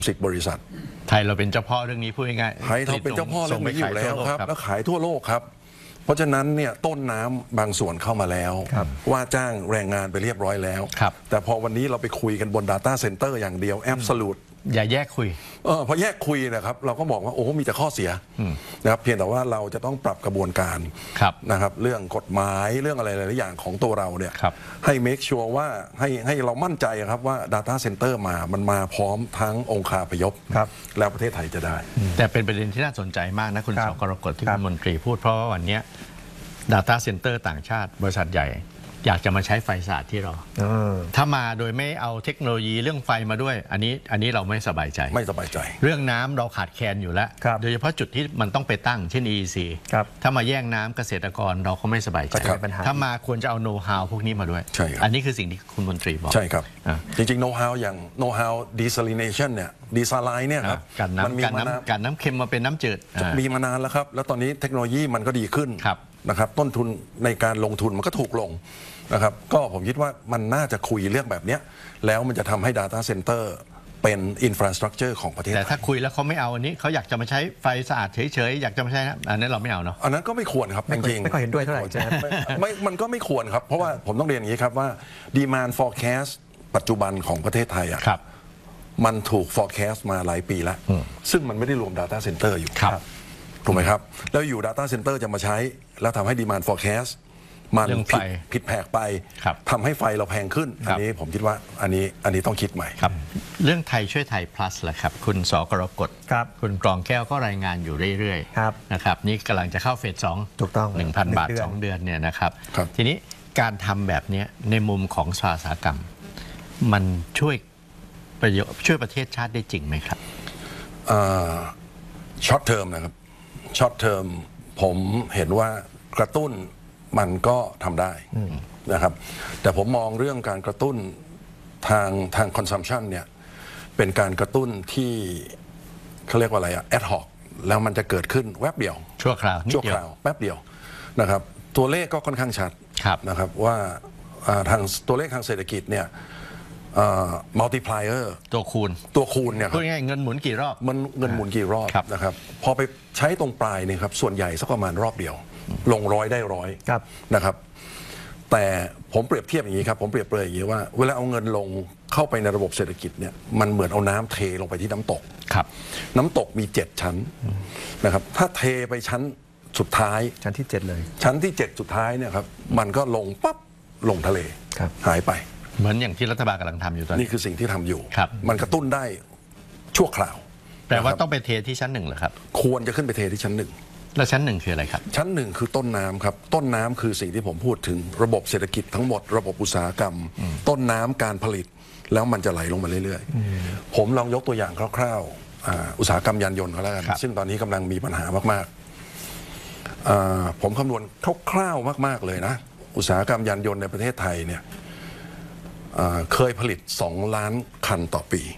10 บริษัทไทยเราเป็นเจ้าพ่อเรื่องนี้พูดง่ายๆไทยเราเป็นเจ้าพ่อเรื่องนี้อยู่แล้วครับแล้วขายทั่วโลกครับเพราะฉะนั้นเนี่ยต้นน้ำบางส่วนเข้ามาแล้วว่าจ้างแรงงานไปเรียบร้อยแล้วแต่พอวันนี้เราไปคุยกันบน Data Center อย่างเดียว Absolute อย่าแยกคุยพอแยกคุยนะครับเราก็บอกว่าโอ้มีแต่ข้อเสียนะครับเพียงแต่ว่าเราจะต้องปรับกระบวนการนะครับเรื่องกฎหมายเรื่องอะไรหลายๆอย่างของตัวเราเนี่ยให้ make sure ว่าให้เรามั่นใจครับว่า Data Center มันมาพร้อมทั้งองคาพยพแล้วประเทศไทยจะได้แต่เป็นประเด็นที่น่าสนใจมากนะคุณสกรกฎที่คุณมนตรีพูดเพราะว่าวันนี้ Data Center ต่างชาติบริษัทใหญ่อยากจะมาใช้ไฟสะอาดที่เราถ้ามาโดยไม่เอาเทคโนโลยีเรื่องไฟมาด้วยอันนี้เราไม่สบายใจเรื่องน้ำเราขาดแคลนอยู่แล้วโดยเฉพาะจุดที่มันต้องไปตั้งเช่น EEC ถ้ามาแย่งน้ำเกษตรกรเราก็ไม่สบายใจถ้ามาควรจะเอาโน้ตฮาวพวกนี้มาด้วยอันนี้คือสิ่งที่คุณมนตรีบอกใช่ครับจริงๆโน้ตฮาวอย่างโน้ตฮาว desalination เนี่ยดีซาไลน์เนี่ยครับการน้ำเค็มมาเป็นน้ำจืดมีมานานแล้วครับแล้วตอนนี้เทคโนโลยีมันก็ดีขึ้นนะครับต้นทุนในการลงทุนมันก็ถูกลงนะครับก็ผมคิดว่ามันน่าจะคุยเรื่องแบบนี้แล้วมันจะทำให้ Data Center เป็น Infrastructure ของประเทศแต่ถ้าคุยแล้วเขาไม่เอาอันนี้เขาอยากจะมาใช้ไฟสะอาดเฉยๆอยากจะมาใช้อันนั้นเราไม่เอาเนาะอันนั้นก็ไม่ควรครับจริงๆไม่ค่อยเห็นด้วยเท่าไหร่มันก็ไม่ควรครับเพราะว่าผมต้องเรียนอย่างนี้ครับว่า Demand Forecast ปัจจุบันของประเทศไทยอะมันถูก forecast มาหลายปีแล้วซึ่งมันไม่ได้รวม Data Center อยู่ถูกไหมครับแล้วอยู่ Data Center จะมาใช้แล้วทำให้ Demand Forecast มันผิดแผกไปทำให้ไฟเราแพงขึ้นอันนี้ผมคิดว่าอันนี้ต้องคิดใหม่ครับเรื่องไทยช่วยไทย plus แหละครับคุณสกรกฎคุณกรองแก้วก็รายงานอยู่เรื่อยๆนะครับนี่กำลังจะเข้าเฟส 2 ถูกต้อง 1,000 บาท 2 เดือนเนี่ยนะครับทีนี้การทำแบบนี้ในมุมของอุตสาหกรรมมันช่วยประเทศชาติได้จริงไหมครับช็อตเทอมนะครับช็อตเทอมผมเห็นว่ากระตุ้นมันก็ทำได้นะครับแต่ผมมองเรื่องการกระตุ้นทาง consumption เนี่ยเป็นการกระตุ้นที่เขาเรียกว่าอะไรอะ ad hoc แล้วมันจะเกิดขึ้นแวบเดียวชั่วคราวแป๊บเดียวนะครับตัวเลขก็ค่อนข้างชัดนะครับว่าทางตัวเลขทางเศรษฐกิจเนี่ยmultiplier ตัวคูณเนี่ยพูดง่ายเงินหมุนกี่รอบมันเงินหมุนกี่รอบนะครับพอไปใช้ตรงปลายเนี่ยครับส่วนใหญ่สักประมาณรอบเดียวลง100ได้100นะครับแต่ผมเปรียบเทียบอย่างนี้ครับผมเปรียบเปรยอย่างนี้ว่าเวลาเอาเงินลงเข้าไปในระบบเศรษฐกิจเนี่ยมันเหมือนเอาน้ำเทลงไปที่น้ำตกน้ำตกมี7ชั้นนะครับถ้าเทไปชั้นสุดท้ายชั้นที่7เลยชั้นที่7สุดท้ายเนี่ยครับมันก็ลงปั๊บลงทะเลหายไปเหมือนอย่างที่รัฐบาลกำลังทำอยู่ตอนนี้นี่คือสิ่งที่ทำอยู่มันกระตุ้นได้ชั่วคราวแต่ว่าต้องไปเทที่ชั้น1เหรอครับควรจะขึ้นไปเทที่ชั้น1 แล้วชั้น1คืออะไรครับชั้น1คือต้นน้ำครับต้นน้ำคือสิ่งที่ผมพูดถึงระบบเศรษฐกิจทั้งหมดระบบอุตสาหกรรมต้นน้ำการผลิตแล้วมันจะไหลลงมาเรื่อยๆผมลองยกตัวอย่างคร่าวๆอุตสาหกรรมยานยนต์ก็แล้วกันซึ่งตอนนี้กำลังมีปัญหามากๆผมคำนวณคร่าวๆมากๆเลยนะอุตสาหกรรมยานยนต์ในประเทศไทยเนี่ยเคยผลิต2 ล้านคันต่อปี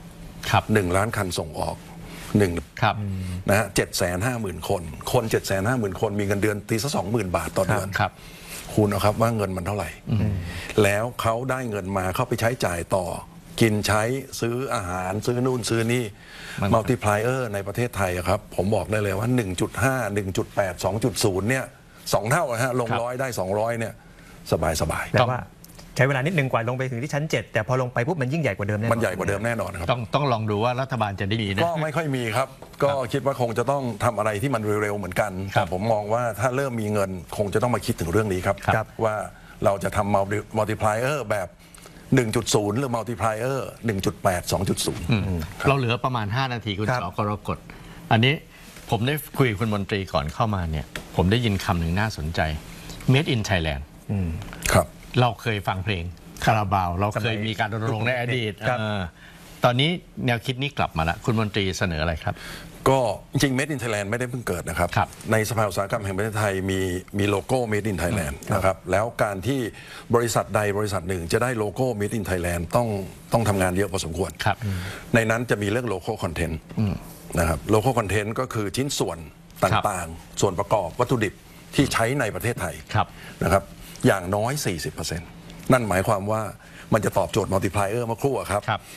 1 ล้านคันส่งออกนะฮะ750,000 คน750,000 คนมีเงินเดือนตีซะ 20,000 บาทต่อเดือนคูณเอาครับว่าเงินมันเท่าไหร่แล้วเขาได้เงินมาเข้าไปใช้จ่ายต่อกินใช้ซื้ออาหารซื้อนู่นซื้อนี่มัลติพลายเออร์ในประเทศไทยครับผมบอกได้เลยว่า 1.5 1.8 2.0 เนี่ย2 เท่าฮะลง100ได้200เนี่ยสบายแต่ว่าใช้เวลานิดนึงกว่าลงไปถึงที่ชั้น7แต่พอลงไปปุ๊บมันยิ่งใหญ่กว่าเดิมแน่นอนมันใหญ่กว่าเดิมแน่นอนครับต้องลองดูว่ารัฐบาลจะได้ดีนะก็ไม่ค่อยมีครับก็คิดว่าคงจะต้องทำอะไรที่มันเร็วๆเหมือนกันแต่ผมมองว่าถ้าเริ่มมีเงินคงจะต้องมาคิดถึงเรื่องนี้ครับว่าเราจะทำมัลติพลายเออร์แบบ 1.0 หรือมัลติพลายเออร์ 1.8 2.0 เราเหลือประมาณ5 นาทีคุณสกรกฎอันนี้ผมได้คุยกับคุณมนตรีก่อนเข้ามาเนี่ยผมได้ยินคำหนึ่งน่าสนใจ Made in Thailand ครับเราเคยฟังเพลงคาราบาวเราเคยมีการรณรงค์ในอดีตตอนนี้แนวคิดนี้กลับมาแล้วคุณมนตรีเสนออะไรครับก็จริง Made in Thailand ไม่ได้เพิ่งเกิดนะครับในสภาอุตสาหกรรมแห่งประเทศไทยมีโลโก้ Made in Thailand นะครับแล้วการที่บริษัทใดบริษัทหนึ่งจะได้โลโก้ Made in Thailand ต้องทำงานเยอะพอสมควรในนั้นจะมีเรื่องโลโก้คอนเทนต์นะครับโลโก้คอนเทนต์ก็คือชิ้นส่วนต่างๆส่วนประกอบวัตถุดิบที่ใช้ในประเทศไทยนะครับอย่างน้อย 40%นั่นหมายความว่ามันจะตอบโจทย์มัลติพลายเออร์เมื่อครู่ครับ